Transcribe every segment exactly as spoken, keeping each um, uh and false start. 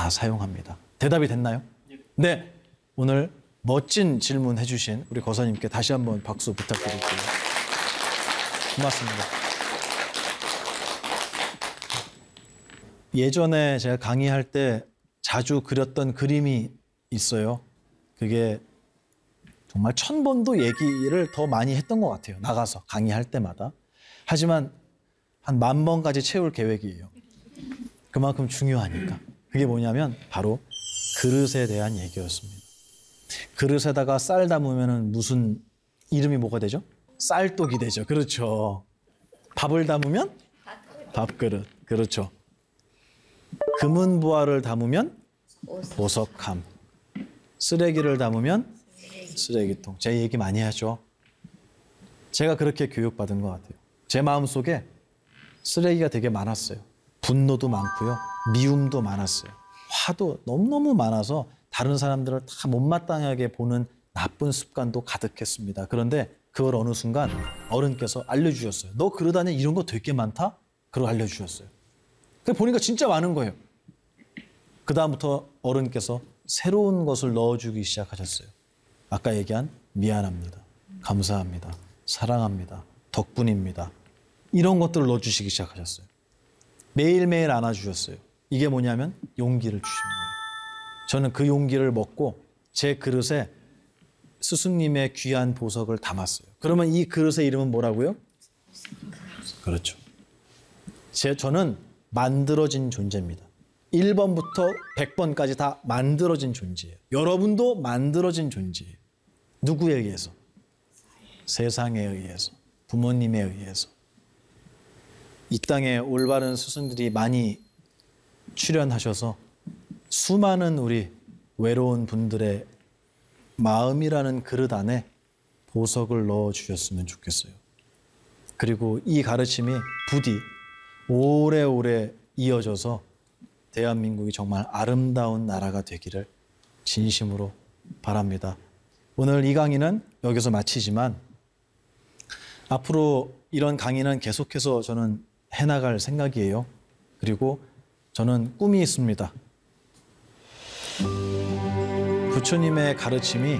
다 사용합니다. 대답이 됐나요? 네. 오늘 멋진 질문 해주신 우리 거사님께 다시 한번 박수 부탁드릴게요. 고맙습니다. 예전에 제가 강의할 때 자주 그렸던 그림이 있어요. 그게 정말 천 번도 얘기를 더 많이 했던 것 같아요. 나가서 강의할 때마다. 하지만 한 만 번까지 채울 계획이에요. 그만큼 중요하니까. 그게 뭐냐면 바로 그릇에 대한 얘기였습니다. 그릇에다가 쌀 담으면 무슨 이름이 뭐가 되죠? 쌀독이 되죠. 그렇죠. 밥을 담으면 밥그릇. 그렇죠. 금은보화를 담으면 보석함. 쓰레기를 담으면 쓰레기통. 제 얘기 많이 하죠. 제가 그렇게 교육받은 것 같아요. 제 마음속에 쓰레기가 되게 많았어요. 분노도 많고요. 미움도 많았어요. 화도 너무너무 많아서 다른 사람들을 다 못마땅하게 보는 나쁜 습관도 가득했습니다. 그런데 그걸 어느 순간 어른께서 알려주셨어요. 너 그릇 안에 이런 거 되게 많다? 그걸 알려주셨어요. 그래서 보니까 진짜 많은 거예요. 그 다음부터 어른께서 새로운 것을 넣어주기 시작하셨어요. 아까 얘기한 미안합니다. 감사합니다. 사랑합니다. 덕분입니다. 이런 것들을 넣어주시기 시작하셨어요. 매일매일 안아주셨어요. 이게 뭐냐면 용기를 주신 거예요. 저는 그 용기를 먹고 제 그릇에 스승님의 귀한 보석을 담았어요. 그러면 이 그릇의 이름은 뭐라고요? 그렇죠. 제, 저는 만들어진 존재입니다. 일 번부터 백 번까지 다 만들어진 존재예요. 여러분도 만들어진 존재예요. 누구에 의해서? 세상에 의해서, 부모님에 의해서. 이 땅에 올바른 스승들이 많이 출연하셔서 수많은 우리 외로운 분들의 마음이라는 그릇 안에 보석을 넣어주셨으면 좋겠어요. 그리고 이 가르침이 부디 오래오래 이어져서 대한민국이 정말 아름다운 나라가 되기를 진심으로 바랍니다. 오늘 이 강의는 여기서 마치지만 앞으로 이런 강의는 계속해서 저는 해나갈 생각이에요. 그리고 저는 꿈이 있습니다. 부처님의 가르침이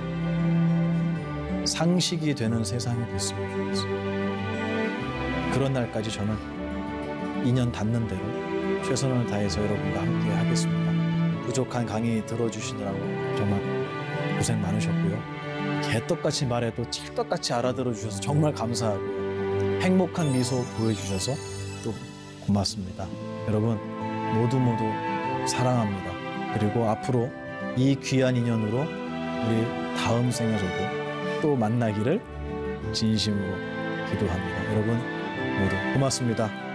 상식이 되는 세상이 됐으면 좋겠어요. 그런 날까지 저는 인연 닿는 대로 최선을 다해서 여러분과 함께 하겠습니다. 부족한 강의 들어주시느라고 정말 고생 많으셨고요. 개떡같이 말해도 찰떡같이 알아들어 주셔서 정말 감사하고요. 행복한 미소 보여주셔서 또 고맙습니다. 여러분 모두 모두 사랑합니다. 그리고 앞으로 이 귀한 인연으로 우리 다음 생에서도 또 만나기를 진심으로 기도합니다. 여러분 모두 고맙습니다.